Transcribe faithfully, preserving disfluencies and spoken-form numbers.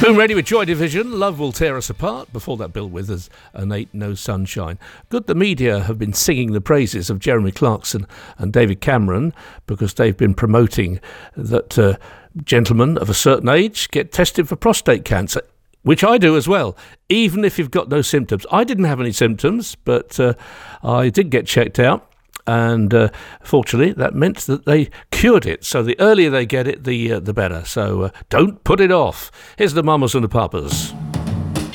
Boom Radio with Joy Division. Love will tear us apart. Before that, Bill Withers and Ain't No Sunshine. Good the media have been singing the praises of Jeremy Clarkson and David Cameron because they've been promoting that uh, gentlemen of a certain age get tested for prostate cancer, which I do as well, even if you've got no symptoms. I didn't have any symptoms, but uh, I did get checked out. And uh, fortunately, that meant that they cured it. So the earlier they get it, the uh, the better. So uh, don't put it off. Here's the Mamas and the Papas.